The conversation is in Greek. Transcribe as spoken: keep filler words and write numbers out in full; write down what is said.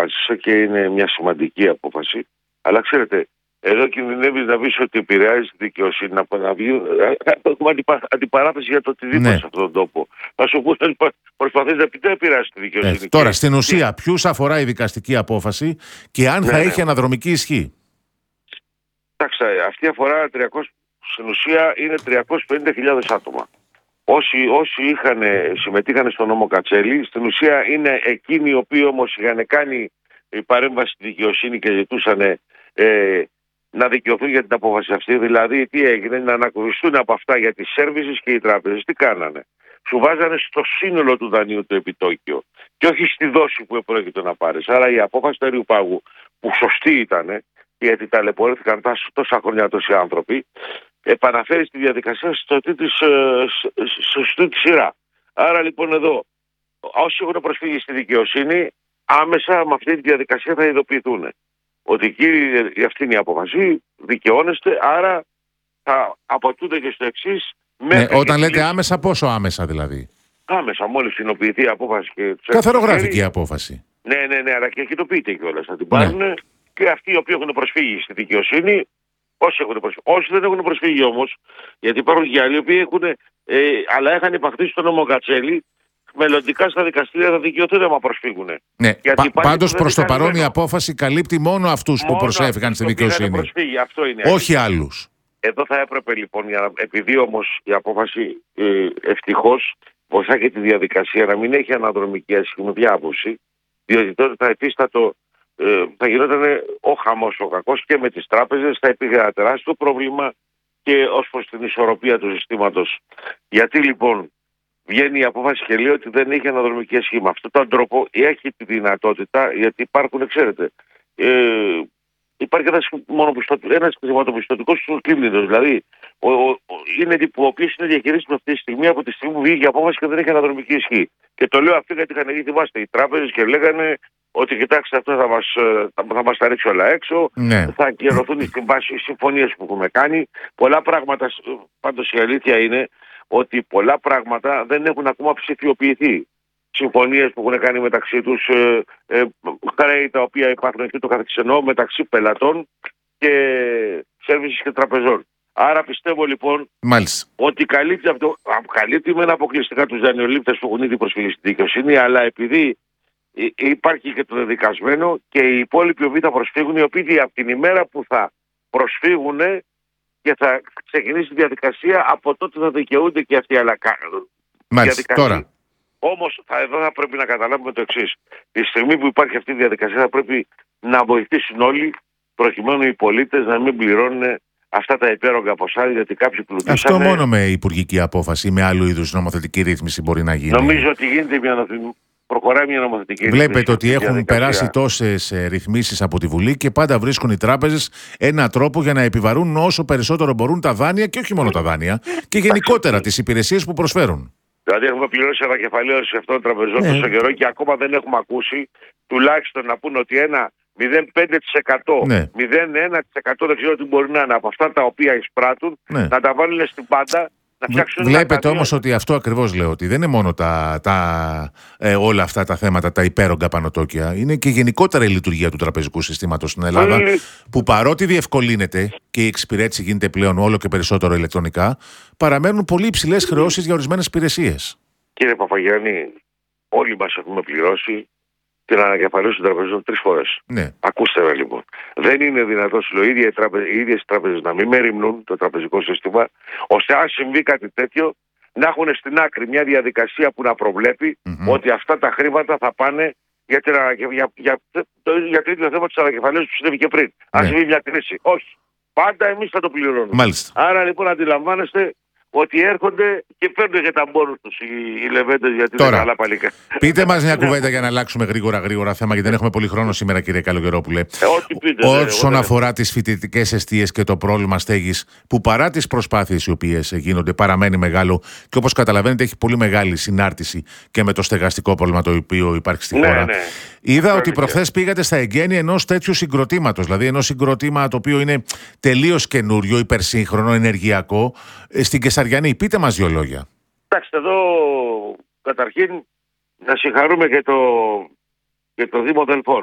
αποφάσισε και είναι μια σημαντική απόφαση. Αλλά ξέρετε, εδώ κινδυνεύει να βρει ότι επηρεάζει τη δικαιοσύνη, να βγει. Έχουμε αντιπα, αντιπαράθεση για το οτιδήποτε ναι. σε αυτόν τον τόπο. Θα σου πω ότι προσπαθεί να πει δεν επηρεάζει τη δικαιοσύνη. Ε, τώρα, στην ουσία, και... ποιους αφορά η δικαστική απόφαση και αν ναι, θα ναι. έχει αναδρομική ισχύ. Εντάξει, αυτή αφορά τριακόσια, στην ουσία είναι τριακόσιες πενήντα χιλιάδες άτομα. Όσοι, όσοι είχαν, συμμετείχαν στο νόμο Κατσέλη, στην ουσία είναι εκείνοι οι οποίοι όμως είχαν κάνει η παρέμβαση στη δικαιοσύνη και ζητούσαν ε, να δικαιωθούν για την απόφαση αυτή. Δηλαδή, τι έγινε, να ανακουριστούν από αυτά για τις services και οι τράπεζες. Τι κάνανε. Σου βάζανε στο σύνολο του δανείου το επιτόκιο και όχι στη δόση που επρόκειτο να πάρεις. Άρα η απόφαση του αερίου πάγου, που σωστή ήταν, γιατί ταλαιπωρήθηκαν τόσα χρόνια τόσοι άνθρωποι, επαναφέρει στη διαδικασία στο σωστή τη σειρά. Άρα λοιπόν εδώ, όσοι έχουν προσφύγει στη δικαιοσύνη, άμεσα με αυτή τη διαδικασία θα ειδοποιηθούν. Ότι κύριε, αυτή είναι η απόφαση, δικαιώνεστε, άρα θα αποτούνται και στο εξής. Ναι, όταν λέτε λύση... άμεσα, πόσο άμεσα δηλαδή? Άμεσα, μόλις κοινοποιηθεί η απόφαση. Και καθαρογραφική απόφαση. Ναι, ναι, ναι, αλλά και κοινοποιείται κιόλας. Θα την πάρουν ναι. και αυτοί οι οποίοι έχουν προσφύγει στη δικαιοσύνη. Όσοι, έχουν προσφύγει. Όσοι δεν έχουν προσφύγει όμως, γιατί υπάρχουν και άλλοι οι οποίοι έχουν, ε, αλλά είχαν υπαχθεί στο νόμο Κατσέλη, μελλοντικά στα δικαστήρια θα δικαιωθούν άμα προσφύγουν. Ναι, πα, πάντως προς το παρόν η απόφαση καλύπτει μόνο αυτούς μόνο που προσέφηκαν στη δικαιοσύνη. Προσφύγει, αυτό είναι. Όχι άλλους. Εδώ θα έπρεπε λοιπόν, για, επειδή όμως η απόφαση ε, ευτυχώς βοηθά και τη διαδικασία να μην έχει αναδρομική ασχημοδιά άποψη, διότι τότε θα επίστατο. Ε, θα γινόταν ο χαμός ο κακός και με τις τράπεζες, θα υπήρχε ένα τεράστιο πρόβλημα και ως προς την ισορροπία του συστήματος. Γιατί λοιπόν βγαίνει η απόφαση και λέει ότι δεν έχει αναδρομική ισχύ. Με αυτόν τον τρόπο έχει τη δυνατότητα, γιατί υπάρχουν, ξέρετε, ε, υπάρχει ένας ένας χρηματοπιστωτικός κίνδυνος. Δηλαδή, ο, ο, ο, είναι ο οποίος είναι διαχειρίσιμος αυτή τη στιγμή από τη στιγμή που βγήκε η απόφαση και δεν έχει αναδρομική ισχύ. Και το λέω αυτό γιατί είχαν γίνει, θυμάστε, οι τράπεζες και λέγανε ότι κοιτάξτε, αυτό θα μας, θα, θα μας τα ρίξει όλα έξω, ναι. θα ακυρωθούν οι συμβάσεις, οι συμφωνίες που έχουμε κάνει. Πολλά πράγματα, πάντως η αλήθεια είναι ότι πολλά πράγματα δεν έχουν ακόμα ψηφιοποιηθεί. Συμφωνίες που έχουν κάνει μεταξύ τους, ε, ε, χρέη τα οποία υπάρχουν και το καθεξής, εννοώ μεταξύ πελατών και services και τραπεζών. Άρα πιστεύω λοιπόν Μάλιστα. ότι καλύπτει αυτό, καλύπτει με ένα αποκλειστικά τους δανειολήπτες που έχουν ήδη προσφύγει στην δικαιοσύνη, αλλά επειδή υπάρχει και το δεδικασμένο και οι υπόλοιποι οποίοι θα προσφύγουν, οι οποίοι από την ημέρα που θα προσφύγουν και θα ξεκινήσει η διαδικασία, από τότε θα δικαιούνται και αυτοί. Αλλά Μάλιστα, τώρα. Όμως θα, εδώ θα πρέπει να καταλάβουμε το εξής. Τη στιγμή που υπάρχει αυτή η διαδικασία θα πρέπει να βοηθήσουν όλοι, προκειμένου οι πολίτες να μην πληρώνουν αυτά τα υπέρογκα ποσά, γιατί κάποιοι πλουτίσανε. Αυτό μόνο με υπουργική απόφαση ή με άλλου είδους νομοθετική ρύθμιση μπορεί να γίνει. Νομίζω ότι γίνεται μια προχωράει μια νομοθετική Βλέπετε ρύθμιση. ότι έχουν περάσει τόσες ρυθμίσεις από τη Βουλή και πάντα βρίσκουν οι τράπεζες έναν τρόπο για να επιβαρούν όσο περισσότερο μπορούν τα δάνεια και όχι μόνο τα δάνεια και γενικότερα τις υπηρεσίες που προσφέρουν. Δηλαδή έχουμε πληρώσει ανακεφαλαίωση αυτών των τραπεζών ναι. τόσο καιρό και ακόμα δεν έχουμε ακούσει τουλάχιστον να πούνε ότι ένα μηδέν κόμμα πέντε τοις εκατό, ναι. μηδέν κόμμα ένα τοις εκατό δεν ξέρω τι μπορεί να είναι από αυτά τα οποία εισπράττουν, ναι. να τα βάλουν στην πάντα. Βλέπετε όμως ότι αυτό ακριβώς λέω, ότι δεν είναι μόνο τα, τα, ε, όλα αυτά τα θέματα, τα υπέρογκα πανωτόκια, είναι και γενικότερα η λειτουργία του τραπεζικού συστήματος στην Ελλάδα, mm. που παρότι διευκολύνεται και η εξυπηρέτηση γίνεται πλέον όλο και περισσότερο ηλεκτρονικά, παραμένουν πολύ υψηλές χρεώσεις για ορισμένες υπηρεσίες. Κύριε Παπαγιάννη, όλοι μας έχουμε πληρώσει την ανακεφαλαίωση των τραπεζών τρεις φορές. Ναι. Ακούστε με λοιπόν. Δεν είναι δυνατόν οι ίδιες οι τράπεζες να μην μεριμνούν το τραπεζικό σύστημα, ώστε αν συμβεί κάτι τέτοιο να έχουν στην άκρη μια διαδικασία που να προβλέπει mm-hmm. ότι αυτά τα χρήματα θα πάνε για, την, για, για, για, το, για το ίδιο θέμα της ανακεφαλαίωσης που συνέβη και πριν. Ναι. Αν συμβεί μια κρίση. Όχι. Πάντα εμείς θα το πληρώνουμε. Μάλιστα. Άρα λοιπόν αντιλαμβάνεστε ότι έρχονται και παίρνουν για τα μπόνους τους οι, οι λεβέντες, γιατί τώρα, είναι καλά παλικά. Πείτε μας μια κουβέντα για να αλλάξουμε γρήγορα γρήγορα θέμα, γιατί δεν έχουμε πολύ χρόνο σήμερα, κύριε Καλογερόπουλε. Ε, ό,τι πείτε, Όσον ναι, αφορά τις φοιτητικές εστίες και το πρόβλημα στέγης, που παρά τις προσπάθειες οι οποίες γίνονται παραμένει μεγάλο και όπως καταλαβαίνετε έχει πολύ μεγάλη συνάρτηση και με το στεγαστικό πρόβλημα το οποίο υπάρχει στη ναι, χώρα. Ναι. Είδα ναι. ότι προχθές πήγατε στα εγγένεια ενός τέτοιου συγκροτήματος, δηλαδή ενός συγκροτήμα το οποίο είναι τελείως καινούριο, υπερσύγχρονο, ενεργειακό, στην Κεσαριανή. Πείτε μας δύο λόγια. Εντάξει, εδώ καταρχήν να συγχαρούμε και το, και το Δήμο Δελφών.